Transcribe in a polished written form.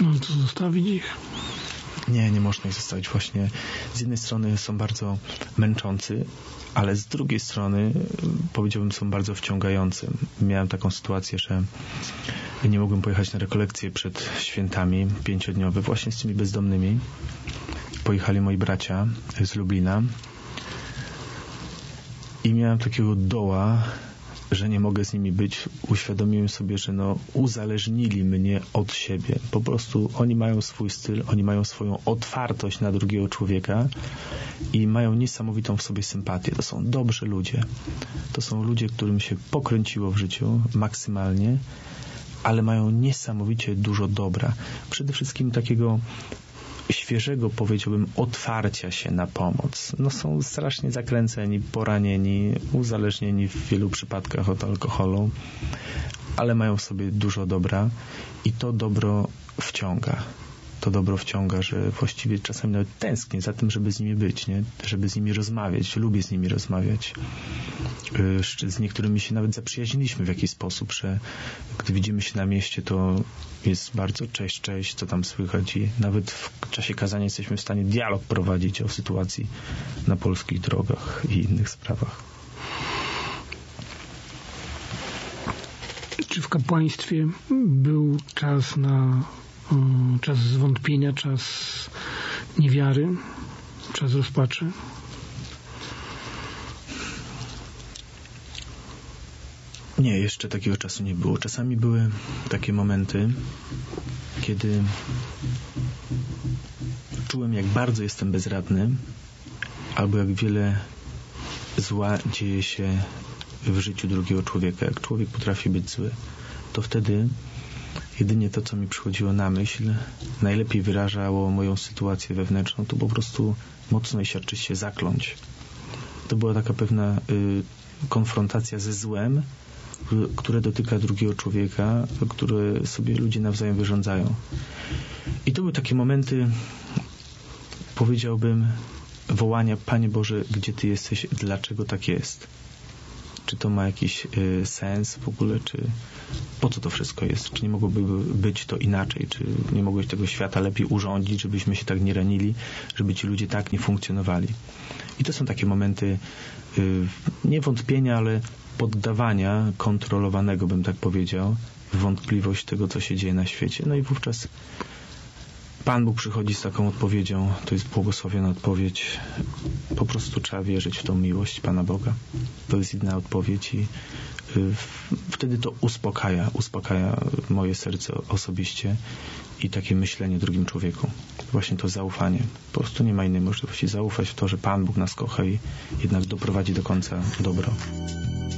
No to zostawić ich? Nie można ich zostawić. Właśnie z jednej strony są bardzo męczący, ale z drugiej strony powiedziałbym, są bardzo wciągający. Miałem taką sytuację, że nie mogłem pojechać na rekolekcje przed świętami 5-dniowe właśnie z tymi bezdomnymi. Pojechali moi bracia z Lublina i miałem takiego doła, że nie mogę z nimi być. Uświadomiłem sobie, że uzależnili mnie od siebie. Po prostu oni mają swój styl, oni mają swoją otwartość na drugiego człowieka i mają niesamowitą w sobie sympatię. To są dobrzy ludzie. To są ludzie, którym się pokręciło w życiu maksymalnie, ale mają niesamowicie dużo dobra. Przede wszystkim takiego świeżego, powiedziałbym, otwarcia się na pomoc. Są strasznie zakręceni, poranieni, uzależnieni w wielu przypadkach od alkoholu, ale mają w sobie dużo dobra i to dobro wciąga. To dobro wciąga, że właściwie czasami nawet tęsknię za tym, żeby z nimi być, nie? Żeby z nimi rozmawiać. Lubię z nimi rozmawiać. Z niektórymi się nawet zaprzyjaźniliśmy w jakiś sposób, że gdy widzimy się na mieście, to jest bardzo cześć, co tam słychać i nawet w czasie kazania jesteśmy w stanie dialog prowadzić o sytuacji na polskich drogach i innych sprawach. Czy w kapłaństwie był czas czas zwątpienia, czas niewiary, czas rozpaczy? Nie, jeszcze takiego czasu nie było. Czasami były takie momenty, kiedy czułem, jak bardzo jestem bezradny, albo jak wiele zła dzieje się w życiu drugiego człowieka. Jak człowiek potrafi być zły, to wtedy jedynie to, co mi przychodziło na myśl, najlepiej wyrażało moją sytuację wewnętrzną, to po prostu mocno i siarczyście zakląć. To była taka pewna konfrontacja ze złem, które dotyka drugiego człowieka, które sobie ludzie nawzajem wyrządzają. I to były takie momenty, powiedziałbym, wołania: Panie Boże, gdzie Ty jesteś? Dlaczego tak jest? Czy to ma jakiś sens w ogóle? Czy po co to wszystko jest? Czy nie mogłoby być to inaczej? Czy nie mogłeś tego świata lepiej urządzić, żebyśmy się tak nie ranili, żeby ci ludzie tak nie funkcjonowali? I to są takie momenty nie wątpienia, ale poddawania kontrolowanego, bym tak powiedział, wątpliwość tego, co się dzieje na świecie. No i wówczas Pan Bóg przychodzi z taką odpowiedzią, to jest błogosławiona odpowiedź. Po prostu trzeba wierzyć w tą miłość Pana Boga. To jest jedyna odpowiedź i wtedy to uspokaja moje serce osobiście i takie myślenie drugim człowieku. Właśnie to zaufanie. Po prostu nie ma innej możliwości. Zaufać w to, że Pan Bóg nas kocha i jednak doprowadzi do końca dobro.